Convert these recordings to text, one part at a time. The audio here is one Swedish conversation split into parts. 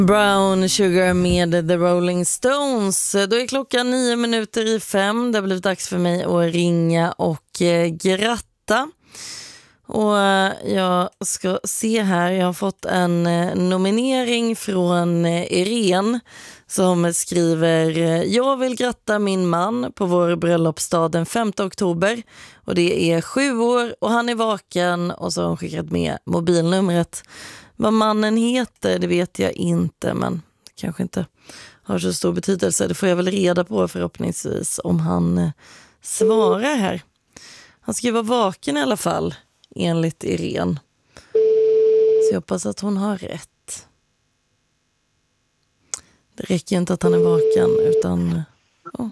Brown Sugar med The Rolling Stones. Då är klockan 5:09. Det har blivit dags för mig att ringa och gratta. Och jag ska se här, jag har fått en nominering från Irene som skriver: jag vill gratta min man på vår bröllopsdag den 5 oktober. Och det är 7 år och han är vaken, och så har hon skickat med mobilnumret. Vad mannen heter, det vet jag inte, men kanske inte har så stor betydelse. Det får jag väl reda på förhoppningsvis om han svarar här. Han ska ju vara vaken i alla fall, enligt Irene. Så jag hoppas att hon har rätt. Det räcker ju inte att han är vaken, utan... Oh.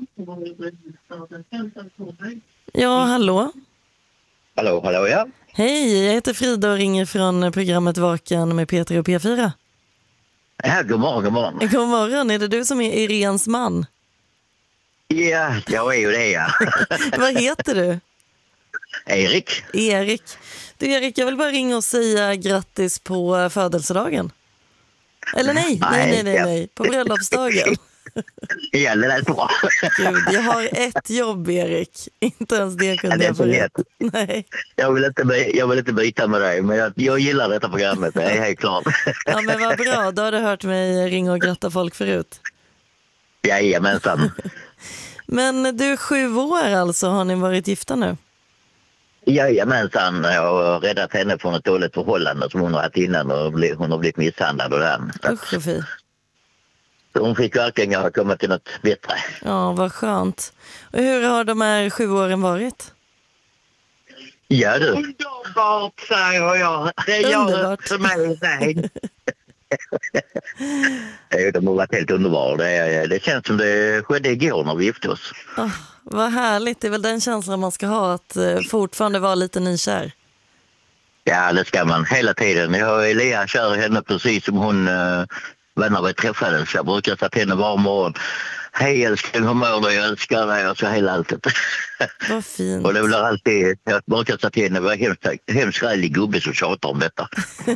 Ja, hallå? Hallå, ja. Hej, jag heter Frida och ringer från programmet Vaken med Peter och P4. Ja, god morgon. God morgon, är det du som är Irenes man? Ja, jag är ju det, ja. Vad heter du? Erik. Du Erik, jag vill bara ringa och säga grattis på födelsedagen. Eller nej, på bröllopsdagen. Ja, det lät bra. Gud, jag har ett jobb, Erik. Inte ens det kunde jag få rätt. Nej. Jag vill inte byta med dig, men jag gillar detta programmet, det är helt klart. Ja, men vad bra. Då har du hört mig ringa och gratta folk förut. Jajamensan. Men du är 7 år alltså, har ni varit gifta nu? Jajamensan, jag har räddat henne från ett dåligt förhållande som hon har haft innan, och hon har blivit misshandlad och den. Usch och fy. Så hon fick verkligen komma till något bättre. Ja, vad skönt. Och hur har de här 7 åren varit? Ja, du. Underbart, säger jag. Det gör det för mig. De har varit helt underbara. Det känns som det skedde igår när vi gifte oss. Oh, vad härligt. Det är väl den känslan man ska ha, att fortfarande vara lite nykär. Ja, det ska man hela tiden. Elia kör henne precis som hon var när vi träffades. Jag brukar säga till henne var morgon: hej älskling, hur mår du? Jag älskar dig, och så hela alltet. Vad fint. Och det blir alltid, jag brukar säga till henne, var hemskt rälig gubbe som tjatar om detta.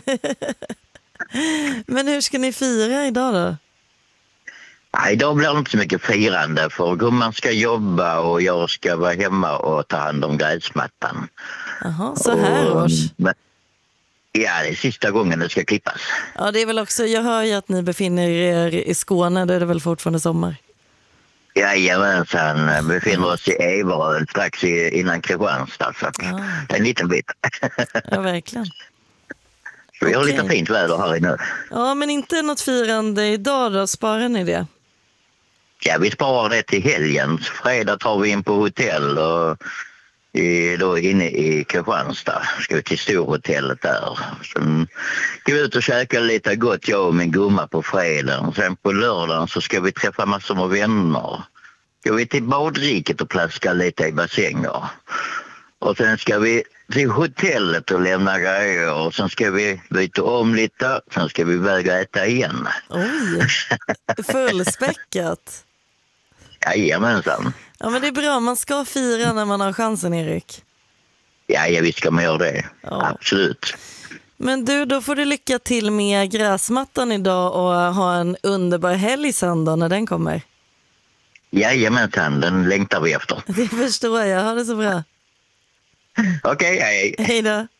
Men hur ska ni fira idag då? Nej, idag blir det inte så mycket firande, för gumman ska jobba och jag ska vara hemma och ta hand om gräsmattan. Jaha, så här års. Ja, det är sista gången det ska klippas. Ja, det är väl också, jag hör ju att ni befinner er i Skåne, då är det väl fortfarande sommar. Jajamensan, befinner oss i Everöd strax innan Kristianstad, så det är en liten bit. Ja, verkligen. Så vi har lite fint väder här inne. Ja, men inte något firande idag då, sparar ni det? Ja, vi sparar det till helgen. Fredag tar vi in på hotell och då inne i Kristianstad. Ska vi till storhotellet där. Sen ska vi ut och käka lite gott, jag och min gumma, på fredagen. Sen på lördagen så ska vi träffa massor med vänner. Ska vi till badriket och plaska lite i bassänger. Och sen ska vi till hotellet och lämna grejer. Och sen ska vi byta om lite. Sen ska vi väga äta igen. Oj, fullspäckat. Jajamensan. Ja, men det är bra. Man ska fira när man har chansen, Erik. Ja, visst ska man göra det. Ja. Absolut. Men du, då får du lycka till med gräsmattan idag och ha en underbar helg sen då, när den kommer. Jajamensan, den längtar vi efter. Det förstår jag. Ha det så bra. Okej, hej. Hej då.